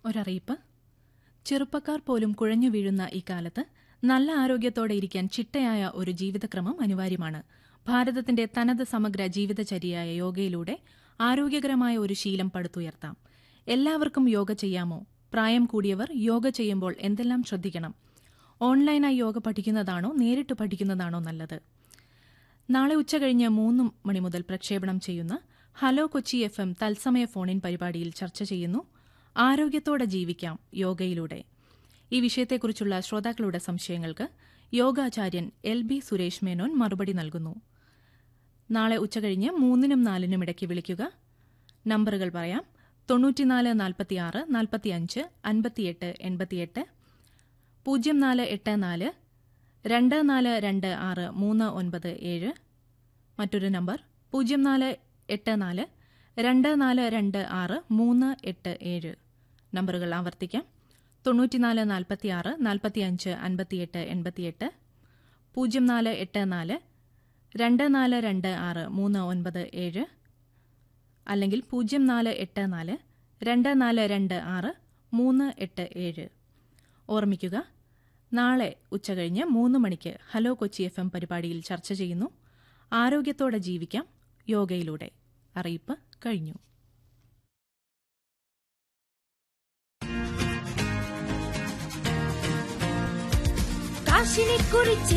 ഒരറിയിപ്പ്. ചെറുപ്പക്കാർ പോലും കുഴഞ്ഞു വീഴുന്ന ഇക്കാലത്ത് നല്ല ആരോഗ്യത്തോടെ ഇരിക്കാൻ ചിട്ടയായ ഒരു ജീവിതക്രമം അനിവാര്യമാണ്. ഭാരതത്തിന്റെ തനത് സമഗ്ര ജീവിതചര്യയായ യോഗയിലൂടെ ആരോഗ്യകരമായ ഒരു ശീലം പടുത്തുയർത്താം. എല്ലാവർക്കും യോഗ ചെയ്യാമോ? പ്രായം കൂടിയവർ യോഗ ചെയ്യുമ്പോൾ എന്തെല്ലാം ശ്രദ്ധിക്കണം? ഓൺലൈനായി യോഗ പഠിക്കുന്നതാണോ നേരിട്ട് പഠിക്കുന്നതാണോ നല്ലത്? നാളെ ഉച്ചകഴിഞ്ഞ് 3 മണി മുതൽ പ്രക്ഷേപണം ചെയ്യുന്ന ഹലോ കൊച്ചി FM തത്സമയ ഫോണിൻ പരിപാടിയിൽ ചർച്ച ചെയ്യുന്നു ആരോഗ്യത്തോടെ ജീവിക്കാം യോഗയിലൂടെ. ഈ വിഷയത്തെക്കുറിച്ചുള്ള ശ്രോതാക്കളുടെ സംശയങ്ങൾക്ക് യോഗാചാര്യൻ LB സുരേഷ് മേനോൻ മറുപടി നൽകുന്നു. നാളെ ഉച്ചകഴിഞ്ഞ് 3-നും 4-നും ഇടയ്ക്ക് വിളിക്കുക. നമ്പറുകൾ പറയാം: 94 46 45 58 88, 0484 2426 397, മറ്റൊരു നമ്പർ 0484 2426 387. നമ്പറുകൾ ആവർത്തിക്കാം: 94 46 45 58 88, 0484 2426 397, അല്ലെങ്കിൽ 0484 2426 387. ഓർമ്മിക്കുക, നാളെ ഉച്ചകഴിഞ്ഞ് 3 മണിക്ക് ഹലോ കൊച്ചി FM പരിപാടിയിൽ ചർച്ച ചെയ്യുന്നു ആരോഗ്യത്തോടെ ജീവിക്കാം യോഗയിലൂടെ. അറിയിപ്പ് കഴിഞ്ഞു. കാശിനെക്കുറിച്ച്